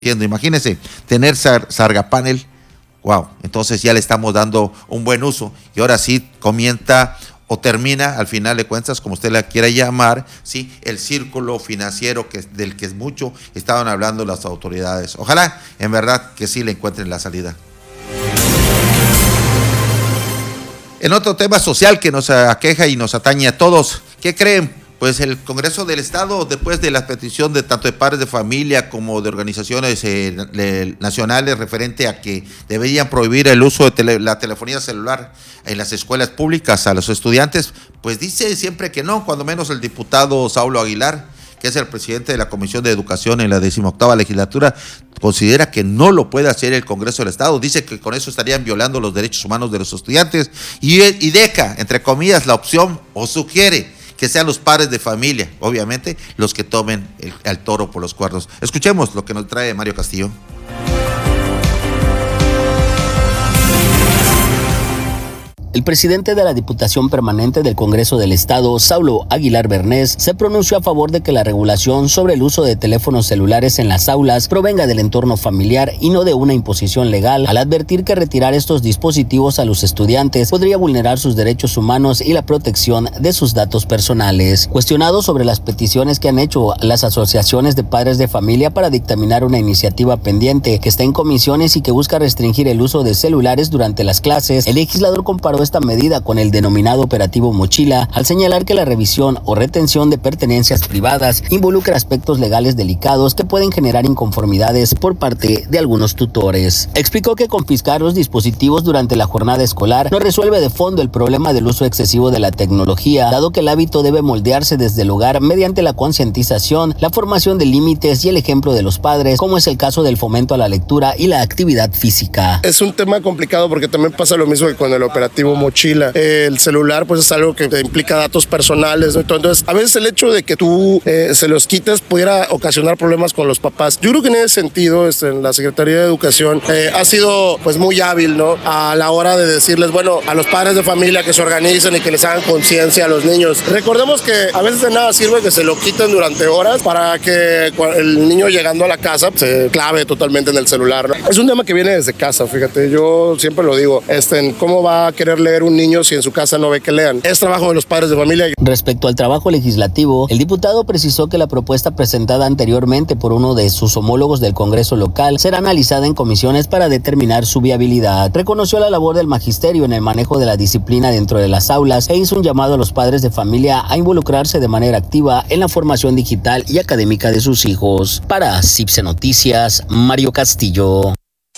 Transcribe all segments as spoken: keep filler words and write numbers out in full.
Imagínense tener Sar Sargapanel, wow, entonces ya le estamos dando un buen uso y ahora sí comienza o termina al final de cuentas, como usted la quiera llamar, sí, el círculo financiero que, del que es mucho estaban hablando las autoridades. Ojalá en verdad que sí le encuentren la salida. En otro tema social que nos aqueja y nos atañe a todos, ¿qué creen? Pues el Congreso del Estado, después de la petición de tanto de padres de familia como de organizaciones eh, de, nacionales referente a que deberían prohibir el uso de tele, la telefonía celular en las escuelas públicas a los estudiantes, pues dice siempre que no, cuando menos el diputado Saulo Aguilar, que es el presidente de la Comisión de Educación en la decimoctava legislatura, considera que no lo puede hacer el Congreso del Estado. Dice que con eso estarían violando los derechos humanos de los estudiantes y, y deja, entre comillas, la opción o sugiere que sean los padres de familia, obviamente, los que tomen el, el toro por los cuernos. Escuchemos lo que nos trae Mario Castillo. El presidente de la Diputación Permanente del Congreso del Estado, Saulo Aguilar Bernés, se pronunció a favor de que la regulación sobre el uso de teléfonos celulares en las aulas provenga del entorno familiar y no de una imposición legal, al advertir que retirar estos dispositivos a los estudiantes podría vulnerar sus derechos humanos y la protección de sus datos personales. Cuestionado sobre las peticiones que han hecho las asociaciones de padres de familia para dictaminar una iniciativa pendiente que está en comisiones y que busca restringir el uso de celulares durante las clases, el legislador comparó esta medida con el denominado operativo Mochila, al señalar que la revisión o retención de pertenencias privadas involucra aspectos legales delicados que pueden generar inconformidades por parte de algunos tutores. Explicó que confiscar los dispositivos durante la jornada escolar no resuelve de fondo el problema del uso excesivo de la tecnología, dado que el hábito debe moldearse desde el hogar mediante la concientización, la formación de límites y el ejemplo de los padres, como es el caso del fomento a la lectura y la actividad física. Es un tema complicado porque también pasa lo mismo que con el operativo Mochila. Eh, el celular pues es algo que implica datos personales, ¿no? Entonces a veces el hecho de que tú eh, se los quites pudiera ocasionar problemas con los papás. Yo creo que en ese sentido este, en la Secretaría de Educación eh, ha sido pues muy hábil, ¿no? A la hora de decirles, bueno, a los padres de familia que se organicen y que les hagan conciencia a los niños. Recordemos que a veces de nada sirve que se lo quiten durante horas para que el niño llegando a la casa se clave totalmente en el celular, ¿no? Es un tema que viene desde casa, fíjate, yo siempre lo digo, este, ¿cómo va a querer leer un niño si en su casa no ve que lean? Es trabajo de los padres de familia. Respecto al trabajo legislativo, el diputado precisó que la propuesta presentada anteriormente por uno de sus homólogos del Congreso local será analizada en comisiones para determinar su viabilidad. Reconoció la labor del magisterio en el manejo de la disciplina dentro de las aulas e hizo un llamado a los padres de familia a involucrarse de manera activa en la formación digital y académica de sus hijos. Para CIPSE Noticias, Mario Castillo.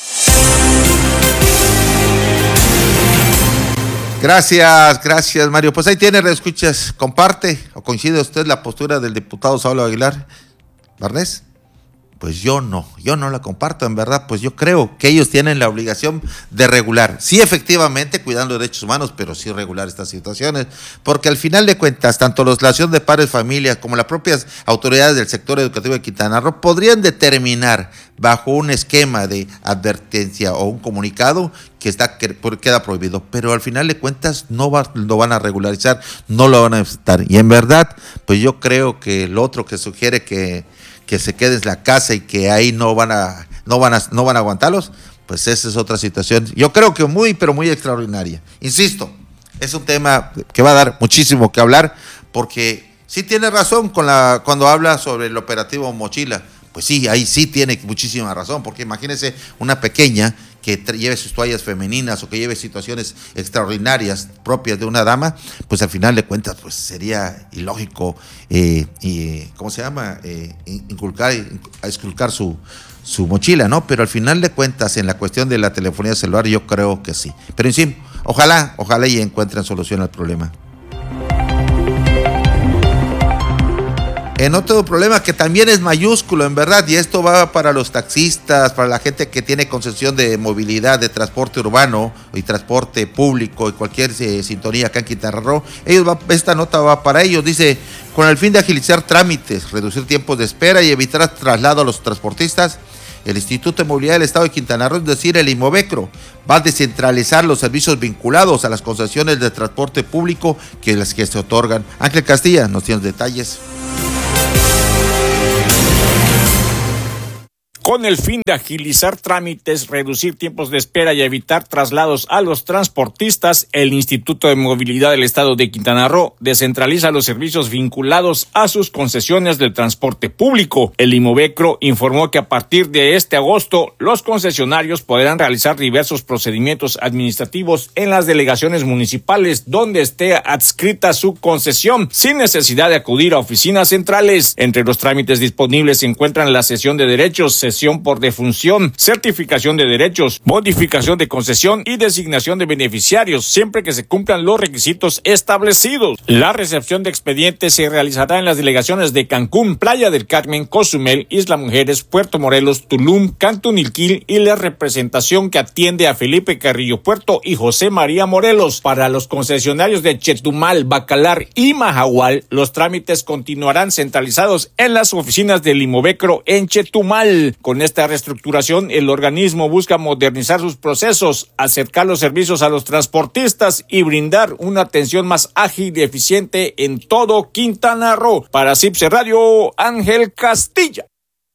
Gracias, gracias Mario. Pues ahí tiene, reescuchas, comparte o coincide usted la postura del diputado Saulo Aguilar Bernés. Pues yo no, yo no la comparto, en verdad, pues yo creo que ellos tienen la obligación de regular, sí efectivamente cuidando derechos humanos, pero sí regular estas situaciones, porque al final de cuentas, tanto la Asociación de Padres de Familia como las propias autoridades del sector educativo de Quintana Roo podrían determinar bajo un esquema de advertencia o un comunicado que está que queda prohibido, pero al final de cuentas no va, lo van a regularizar, no lo van a aceptar, y en verdad, pues yo creo que el otro que sugiere que que se quede en la casa y que ahí no van a no van a no van a aguantarlos, pues esa es otra situación. Yo creo que muy pero muy extraordinaria. Insisto, es un tema que va a dar muchísimo que hablar porque sí tiene razón con la cuando habla sobre el operativo Mochila. Pues sí, ahí sí tiene muchísima razón, porque imagínese una pequeña que lleve sus toallas femeninas o que lleve situaciones extraordinarias propias de una dama, pues al final de cuentas pues sería ilógico eh, y ¿cómo se llama? Eh, inculcar, inculcar su, su mochila, ¿no? Pero al final de cuentas en la cuestión de la telefonía celular yo creo que sí. Pero en sí, ojalá, ojalá y encuentren solución al problema. En otro problema que también es mayúsculo, en verdad, y esto va para los taxistas, para la gente que tiene concesión de movilidad, de transporte urbano y transporte público y cualquier eh, sintonía acá en Quintana Roo, ellos va, esta nota va para ellos, dice, con el fin de agilizar trámites, reducir tiempos de espera y evitar traslado a los transportistas, el Instituto de Movilidad del Estado de Quintana Roo, es decir, el IMOVECRO, va a descentralizar los servicios vinculados a las concesiones de transporte público que las que se otorgan. Ángel Castilla nos tiene los detalles. Con el fin de agilizar trámites, reducir tiempos de espera y evitar traslados a los transportistas, el Instituto de Movilidad del Estado de Quintana Roo descentraliza los servicios vinculados a sus concesiones del transporte público. El Imovecro informó que a partir de este agosto, los concesionarios podrán realizar diversos procedimientos administrativos en las delegaciones municipales donde esté adscrita su concesión, sin necesidad de acudir a oficinas centrales. Entre los trámites disponibles se encuentran la cesión de derechos, cesión por defunción, certificación de derechos, modificación de concesión y designación de beneficiarios, siempre que se cumplan los requisitos establecidos. La recepción de expedientes se realizará en las delegaciones de Cancún, Playa del Carmen, Cozumel, Isla Mujeres, Puerto Morelos, Tulum, Cantunilquil y la representación que atiende a Felipe Carrillo Puerto y José María Morelos. Para los concesionarios de Chetumal, Bacalar y Mahahual, los trámites continuarán centralizados en las oficinas del Imovecro en Chetumal. Con esta reestructuración, el organismo busca modernizar sus procesos, acercar los servicios a los transportistas y brindar una atención más ágil y eficiente en todo Quintana Roo. Para C I P C Radio, Ángel Castilla.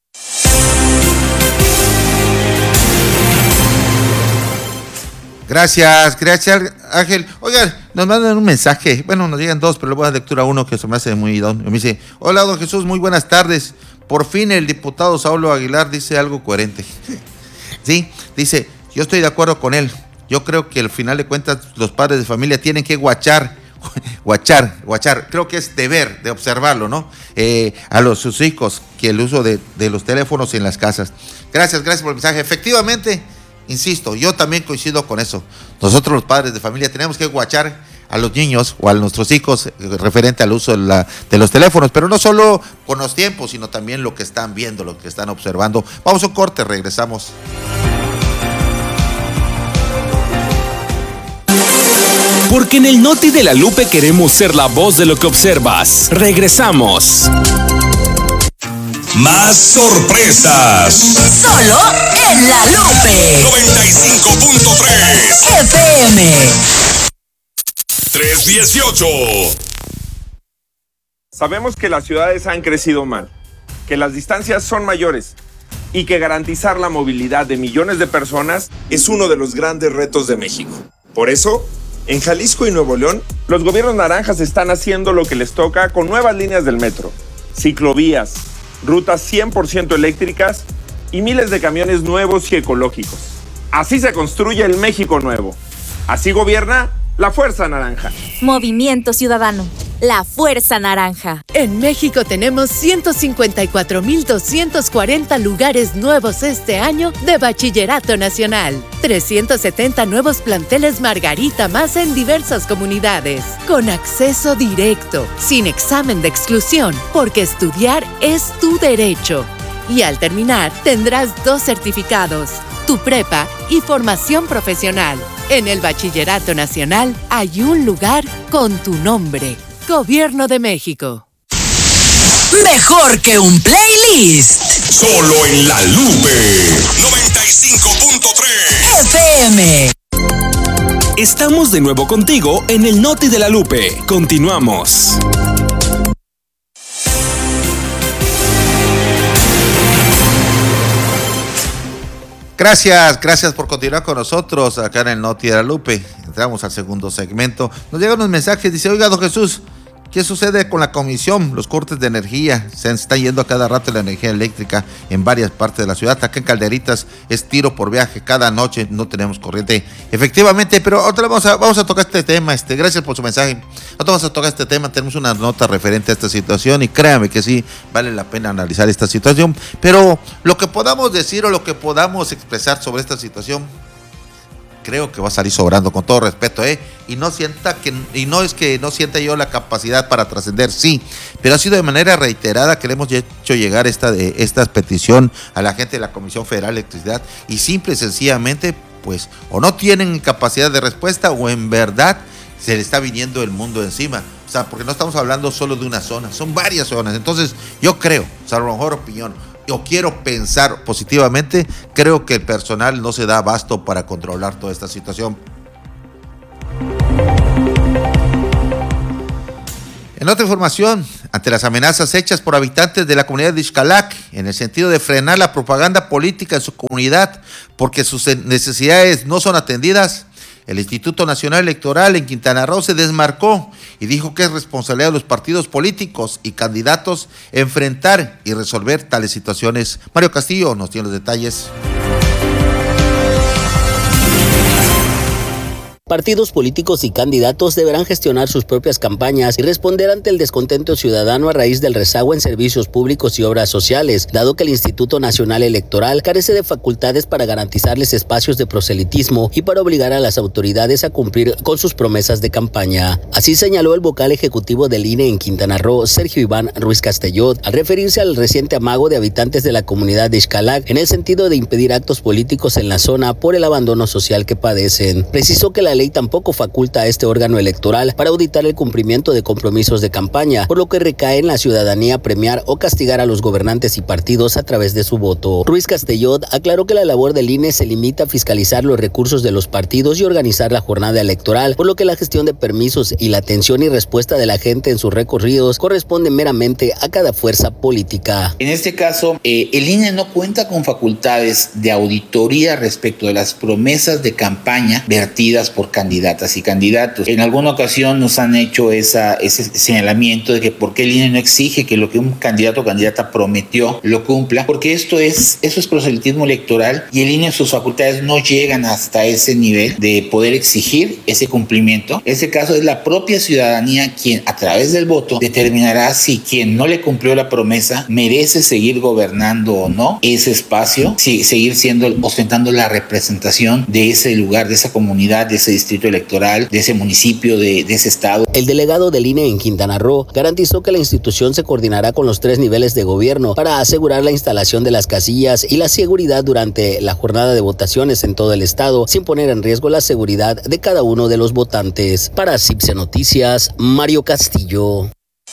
Gracias, gracias Ángel. Oigan, nos mandan un mensaje, bueno, nos llegan dos, pero le voy a dar lectura a uno que se me hace muy idóneo. Me dice, hola don Jesús, muy buenas tardes. Por fin el diputado Saulo Aguilar dice algo coherente. Sí, dice, yo estoy de acuerdo con él. Yo creo que al final de cuentas los padres de familia tienen que guachar, guachar, guachar. Creo que es deber de observarlo, ¿no? Eh, a los sus hijos, que el uso de, de los teléfonos en las casas. Gracias, gracias por el mensaje. Efectivamente, insisto, yo también coincido con eso. Nosotros los padres de familia tenemos que guachar a los niños o a nuestros hijos eh, referente al uso de, la, de los teléfonos, pero no solo con los tiempos, sino también lo que están viendo, lo que están observando. Vamos a un corte, regresamos. Porque en el Noti de la Lupe queremos ser la voz de lo que observas. Regresamos. Más sorpresas. Solo en la Lupe. noventa y cinco punto tres F M. tres dieciocho. Sabemos que las ciudades han crecido mal, que las distancias son mayores y que garantizar la movilidad de millones de personas es uno de los grandes retos de México. Por eso, en Jalisco y Nuevo León, los gobiernos naranjas están haciendo lo que les toca con nuevas líneas del metro, ciclovías, rutas cien por ciento eléctricas y miles de camiones nuevos y ecológicos. Así se construye el México nuevo. Así gobierna la Fuerza Naranja. Movimiento Ciudadano, la Fuerza Naranja. En México tenemos ciento cincuenta y cuatro mil doscientos cuarenta lugares nuevos este año de Bachillerato Nacional. trescientos setenta nuevos planteles Margarita más en diversas comunidades. Con acceso directo, sin examen de exclusión, porque estudiar es tu derecho. Y al terminar, tendrás dos certificados, tu prepa y formación profesional. En el Bachillerato Nacional hay un lugar con tu nombre. Gobierno de México. Mejor que un playlist. Solo en la Lupe. noventa y cinco punto tres F M. Estamos de nuevo contigo en el Noti de la Lupe. Continuamos. Gracias, gracias por continuar con nosotros acá en el Noti de la Lupe. Entramos al segundo segmento. Nos llegan unos mensajes, dice, oiga, don Jesús, ¿qué sucede con la comisión? Los cortes de energía, se está yendo a cada rato la energía eléctrica en varias partes de la ciudad. Acá en Calderitas es tiro por viaje, cada noche no tenemos corriente. Efectivamente, pero ahora vamos a, vamos a tocar este tema, este, gracias por su mensaje. Ahora vamos a tocar este tema, tenemos una nota referente a esta situación y créame que sí, vale la pena analizar esta situación. Pero lo que podamos decir o lo que podamos expresar sobre esta situación, creo que va a salir sobrando, con todo respeto, ¿eh? Y no sienta que, y no es que no sienta yo la capacidad para trascender, sí, pero ha sido de manera reiterada que le hemos hecho llegar esta, de, esta petición a la gente de la Comisión Federal de Electricidad y simple y sencillamente, pues, o no tienen capacidad de respuesta o en verdad se le está viniendo el mundo encima. O sea, porque no estamos hablando solo de una zona, son varias zonas. Entonces, yo creo, o sea, a lo mejor opinión, yo quiero pensar positivamente, creo que el personal no se da abasto para controlar toda esta situación. En otra información, ante las amenazas hechas por habitantes de la comunidad de Xcalac, en el sentido de frenar la propaganda política en su comunidad, porque sus necesidades no son atendidas, el Instituto Nacional Electoral en Quintana Roo se desmarcó y dijo que es responsabilidad de los partidos políticos y candidatos enfrentar y resolver tales situaciones. Mario Castillo nos tiene los detalles. Partidos políticos y candidatos deberán gestionar sus propias campañas y responder ante el descontento ciudadano a raíz del rezago en servicios públicos y obras sociales, dado que el Instituto Nacional Electoral carece de facultades para garantizarles espacios de proselitismo y para obligar a las autoridades a cumplir con sus promesas de campaña. Así señaló el vocal ejecutivo del I N E en Quintana Roo, Sergio Iván Ruiz Castellot, al referirse al reciente amago de habitantes de la comunidad de Xcalac en el sentido de impedir actos políticos en la zona por el abandono social que padecen. Precisó que la ley tampoco faculta a este órgano electoral para auditar el cumplimiento de compromisos de campaña, por lo que recae en la ciudadanía premiar o castigar a los gobernantes y partidos a través de su voto. Ruiz Castellot aclaró que la labor del I N E se limita a fiscalizar los recursos de los partidos y organizar la jornada electoral, por lo que la gestión de permisos y la atención y respuesta de la gente en sus recorridos corresponde meramente a cada fuerza política. En este caso, eh, el I N E no cuenta con facultades de auditoría respecto de las promesas de campaña vertidas por candidatas y candidatos. En alguna ocasión nos han hecho esa, ese señalamiento de que por qué el I N E no exige que lo que un candidato o candidata prometió lo cumpla, porque esto es, eso es proselitismo electoral y el I N E, sus facultades no llegan hasta ese nivel de poder exigir ese cumplimiento. En ese caso es la propia ciudadanía quien a través del voto determinará si quien no le cumplió la promesa merece seguir gobernando o no ese espacio, si, seguir siendo, ostentando la representación de ese lugar, de esa comunidad, de ese distrito electoral, de ese municipio, de, de ese estado. El delegado del I N E en Quintana Roo garantizó que la institución se coordinará con los tres niveles de gobierno para asegurar la instalación de las casillas y la seguridad durante la jornada de votaciones en todo el estado, sin poner en riesgo la seguridad de cada uno de los votantes. Para Cipse Noticias, Mario Castillo.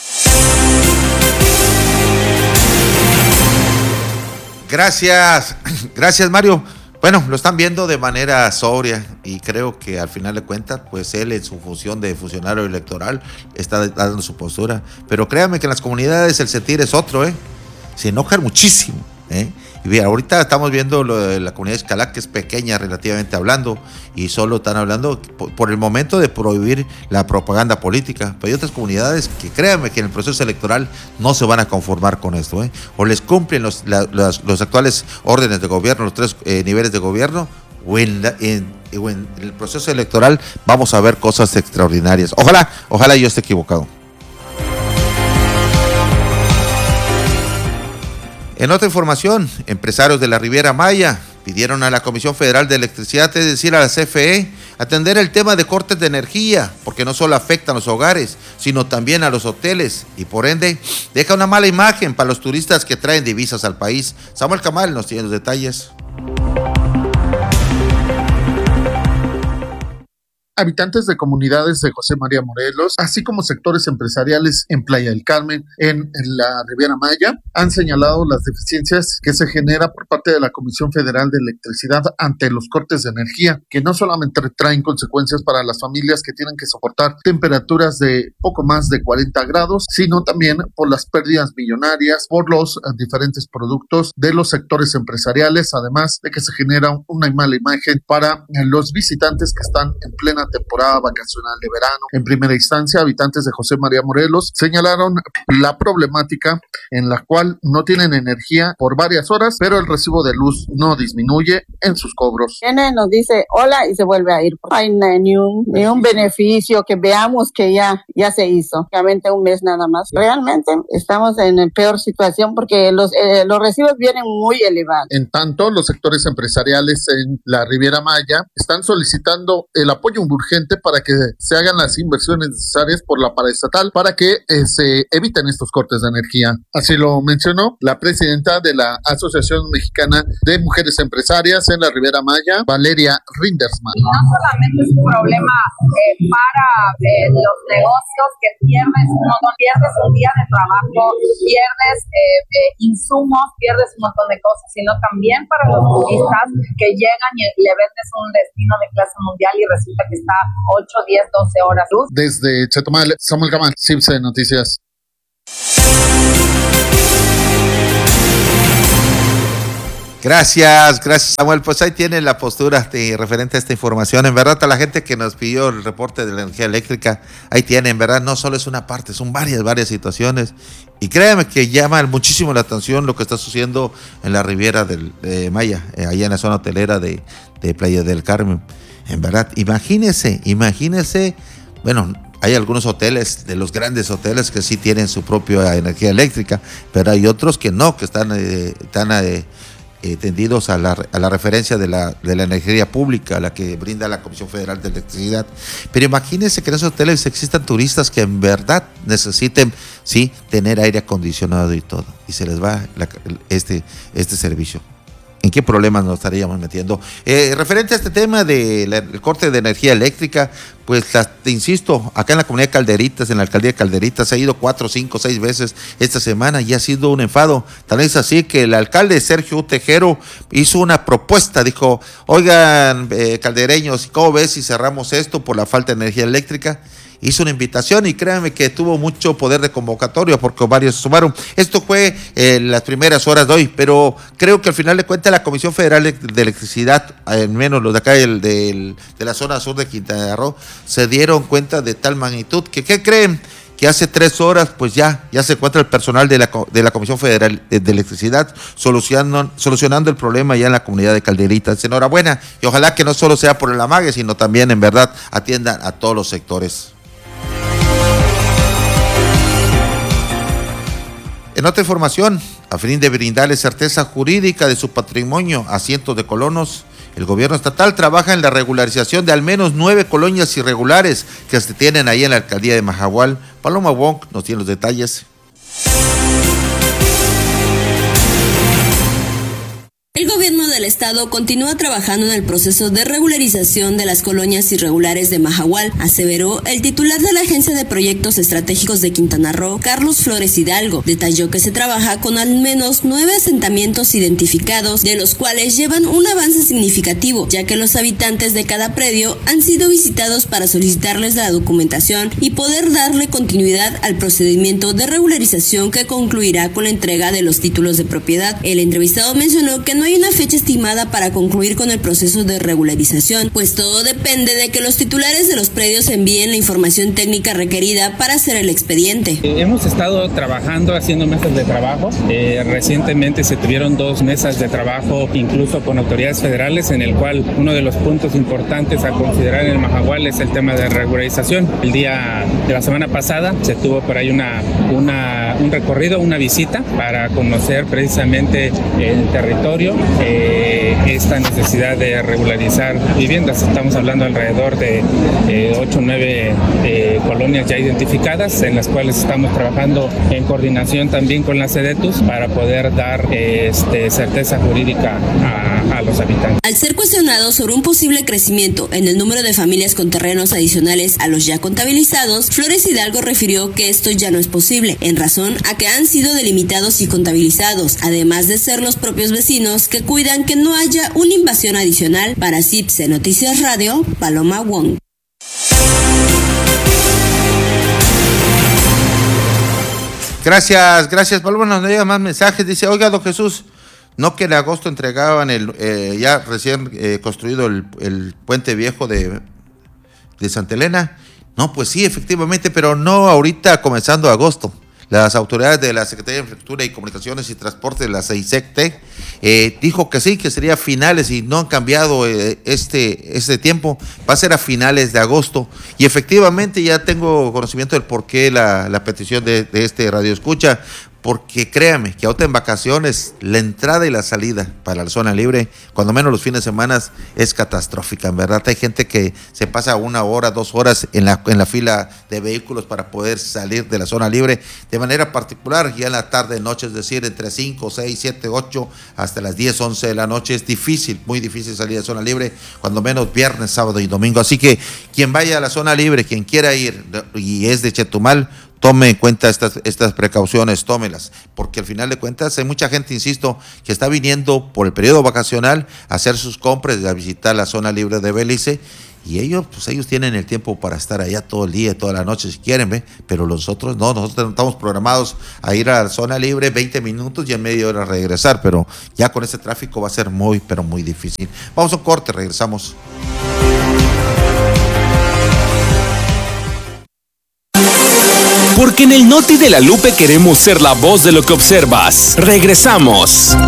Gracias, gracias Mario. Bueno, lo están viendo de manera sobria y creo que al final de cuentas, pues él en su función de funcionario electoral está dando su postura. Pero créanme que en las comunidades el sentir es otro, ¿eh? Se enojan muchísimo, ¿eh? Y bien, ahorita estamos viendo lo de la comunidad de Xcalac, que es pequeña relativamente hablando, y solo están hablando por, por el momento de prohibir la propaganda política. Pero hay otras comunidades que créanme que en el proceso electoral no se van a conformar con esto, ¿eh? O les cumplen los, la, los, los actuales órdenes de gobierno, los tres eh, niveles de gobierno, o en, la, en, o en el proceso electoral vamos a ver cosas extraordinarias. Ojalá, ojalá yo esté equivocado. En otra información, empresarios de la Riviera Maya pidieron a la Comisión Federal de Electricidad, es decir, a la C F E, atender el tema de cortes de energía, porque no solo afectan a los hogares, sino también a los hoteles y por ende deja una mala imagen para los turistas que traen divisas al país. Samuel Camal nos tiene los detalles. Habitantes de comunidades de José María Morelos, así como sectores empresariales en Playa del Carmen, en, en la Riviera Maya, han señalado las deficiencias que se genera por parte de la Comisión Federal de Electricidad ante los cortes de energía, que no solamente traen consecuencias para las familias que tienen que soportar temperaturas de poco más de cuarenta grados, sino también por las pérdidas millonarias, por los uh, diferentes productos de los sectores empresariales, además de que se genera una mala imagen para eh, los visitantes que están en plena temporada vacacional de verano. En primera instancia, habitantes de José María Morelos señalaron la problemática en la cual no tienen energía por varias horas, pero el recibo de luz no disminuye en sus cobros. N nos dice hola y se vuelve a ir. No hay ni un, ni un beneficio que veamos que ya, ya se hizo. Realmente un mes nada más. Realmente estamos en la peor situación porque los, eh, los recibos vienen muy elevados. En tanto, los sectores empresariales en la Riviera Maya están solicitando el apoyo urgente para que se hagan las inversiones necesarias por la paraestatal para que eh, se eviten estos cortes de energía. Así lo mencionó la presidenta de la Asociación Mexicana de Mujeres Empresarias en la Riviera Maya, Valeria Rindersman. No solamente es un problema eh, para eh, los negocios que pierdes, no, no, pierdes un día de trabajo, pierdes eh, eh, insumos, pierdes un montón de cosas, sino también para los turistas que llegan y le vendes un destino de clase mundial y resulta que quizá ocho, diez, doce horas luz. Desde Chetumal, Samuel Gamal, C I B S E Noticias. Gracias, gracias Samuel. Pues ahí tiene la postura de, referente a esta información. En verdad, a la gente que nos pidió el reporte de la energía eléctrica, ahí tiene, en verdad, no solo es una parte, son varias, varias situaciones. Y créanme que llama muchísimo la atención lo que está sucediendo en la Riviera del, de Maya, eh, allá en la zona hotelera de, de Playa del Carmen. En verdad, imagínense, imagínense, bueno, hay algunos hoteles, de los grandes hoteles, que sí tienen su propia energía eléctrica, pero hay otros que no, que están, eh, están eh, eh, tendidos a la, a la referencia de la, de la energía pública, la que brinda la Comisión Federal de Electricidad. Pero imagínense que en esos hoteles existan turistas que en verdad necesiten, sí, tener aire acondicionado y todo, y se les va la, este, este servicio. ¿En qué problemas nos estaríamos metiendo? Eh, referente a este tema del corte de energía eléctrica, pues las, te insisto, acá en la comunidad de Calderitas, en la alcaldía de Calderitas, se ha ido cuatro, cinco, seis veces esta semana y ha sido un enfado. Tal vez así que el alcalde Sergio Tejero hizo una propuesta, dijo, oigan, eh, caldereños, ¿cómo ves si cerramos esto por la falta de energía eléctrica? Hizo una invitación y créanme que tuvo mucho poder de convocatoria porque varios se sumaron. Esto fue en eh, las primeras horas de hoy, pero creo que al final de cuentas la Comisión Federal de Electricidad, al menos los de acá del, del, de la zona sur de Quintana Roo, se dieron cuenta de tal magnitud que, ¿qué creen? Que hace tres horas pues ya, ya se encuentra el personal de la, de la Comisión Federal de, de Electricidad solucionando, solucionando el problema ya en la comunidad de Calderitas. Enhorabuena y ojalá que no solo sea por el amague, sino también en verdad atiendan a todos los sectores. En otra información, a fin de brindarle certeza jurídica de su patrimonio a cientos de colonos, el gobierno estatal trabaja en la regularización de al menos nueve colonias irregulares que se tienen ahí en la alcaldía de Mahahual. Paloma Wong nos tiene los detalles. El gobierno del estado continúa trabajando en el proceso de regularización de las colonias irregulares de Mahahual, aseveró el titular de la Agencia de Proyectos Estratégicos de Quintana Roo, Carlos Flores Hidalgo. Detalló que se trabaja con al menos nueve asentamientos identificados, de los cuales llevan un avance significativo, ya que los habitantes de cada predio han sido visitados para solicitarles la documentación y poder darle continuidad al procedimiento de regularización que concluirá con la entrega de los títulos de propiedad. El entrevistado mencionó que no hay una fecha estimada para concluir con el proceso de regularización, pues todo depende de que los titulares de los predios envíen la información técnica requerida para hacer el expediente. Eh, hemos estado trabajando, haciendo mesas de trabajo. Eh, recientemente se tuvieron dos mesas de trabajo, incluso con autoridades federales, en el cual uno de los puntos importantes a considerar en el Mahahual es el tema de regularización. El día de la semana pasada se tuvo por ahí una, una, un recorrido, una visita para conocer precisamente el territorio, Eh, esta necesidad de regularizar viviendas. Estamos hablando alrededor de ocho o nueve colonias ya identificadas, en las cuales estamos trabajando en coordinación también con la SEDETUS para poder dar eh, este, certeza jurídica a, a los habitantes. Al ser cuestionado sobre un posible crecimiento en el número de familias con terrenos adicionales a los ya contabilizados, Flores Hidalgo refirió que esto ya no es posible, en razón a que han sido delimitados y contabilizados, además de ser los propios vecinos que cuidan que no haya una invasión adicional. Para C I B S E Noticias Radio, Paloma Wong. Gracias, gracias Paloma. Nos llega más mensajes. Dice, oiga, don Jesús, no que en agosto entregaban el eh, ya recién eh, construido el, el puente viejo de, de Santa Elena. No, pues sí, efectivamente, pero no ahorita comenzando agosto. Las autoridades de la Secretaría de Infraestructura y Comunicaciones y Transporte de la SEICECTE eh, dijo que sí, que sería a finales y no han cambiado eh, este, este tiempo, va a ser a finales de agosto y efectivamente ya tengo conocimiento del por qué la, la petición de, de este radio escucha, porque créame que ahorita en vacaciones la entrada y la salida para la zona libre, cuando menos los fines de semana, es catastrófica. En verdad hay gente que se pasa una hora, dos horas en la, en la fila de vehículos para poder salir de la zona libre de manera particular, ya en la tarde, noche, es decir, entre cinco, seis, siete, ocho, hasta las diez, once de la noche, es difícil, muy difícil salir de zona libre, cuando menos viernes, sábado y domingo. Así que quien vaya a la zona libre, quien quiera ir y es de Chetumal, tome en cuenta estas, estas precauciones, tómelas, porque al final de cuentas hay mucha gente, insisto, que está viniendo por el periodo vacacional a hacer sus compras y a visitar la zona libre de Belice, Y ellos, pues ellos tienen el tiempo para estar allá todo el día, toda la noche si quieren, ¿ve? Pero nosotros no, nosotros estamos programados a ir a la zona libre veinte minutos y en media hora regresar, pero ya con ese tráfico va a ser muy, pero muy difícil. Vamos a un corte, regresamos. Porque en el Noti de la Lupe queremos ser la voz de lo que observas. Regresamos.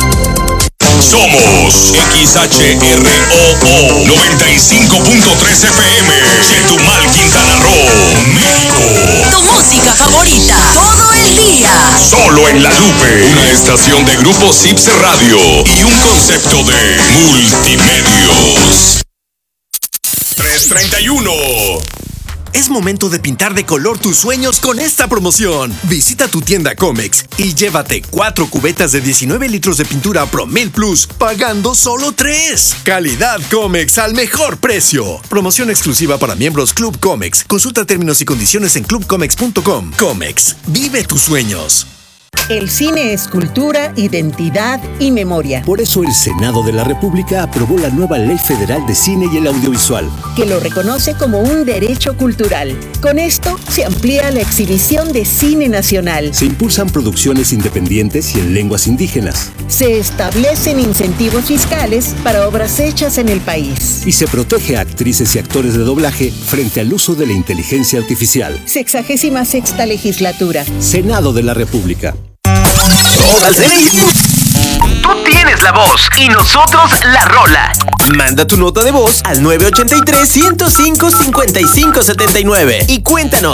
Somos X H R O O noventa y cinco punto tres F M, Chetumal, Quintana Roo, México. Tu música favorita, todo el día. Solo en La Lupe, una estación de Grupo Sips Radio y un concepto de multimedios. tres treinta y uno. Es momento de pintar de color tus sueños con esta promoción. Visita tu tienda Comex y llévate cuatro cubetas de diecinueve litros de pintura Promel Plus, pagando solo tres. Calidad Comex al mejor precio. Promoción exclusiva para miembros Club Comex. Consulta términos y condiciones en club comex punto com. Comex, vive tus sueños. El cine es cultura, identidad y memoria. Por eso el Senado de la República aprobó la nueva Ley Federal de Cine y el Audiovisual, que lo reconoce como un derecho cultural. Con esto se amplía la exhibición de cine nacional. Se impulsan producciones independientes y en lenguas indígenas. Se establecen incentivos fiscales para obras hechas en el país. Y se protege a actrices y actores de doblaje frente al uso de la inteligencia artificial. Sexagésima sexta legislatura. Senado de la República. Tú tienes la voz y nosotros la rola. Manda tu nota de voz al nueve ocho tres, uno cero cinco, cinco cinco siete nueve y cuéntanos